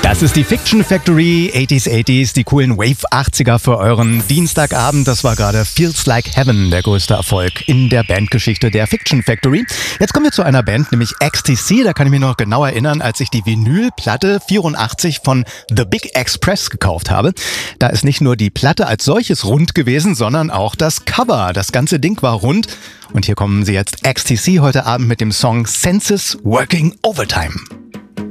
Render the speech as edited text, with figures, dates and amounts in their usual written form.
Das ist die Fiction Factory, 80s, die coolen Wave 80er für euren Dienstagabend. Das war gerade Feels Like Heaven, der größte Erfolg in der Bandgeschichte der Fiction Factory. Jetzt kommen wir zu einer Band, nämlich XTC. Da kann ich mich noch genau erinnern, als ich die Vinylplatte 84 von The Big Express gekauft habe. Da ist nicht nur die Platte als solches rund gewesen, sondern auch das Cover. Das ganze Ding war rund. Und hier kommen sie jetzt XTC heute Abend mit dem Song Senses Working Overtime.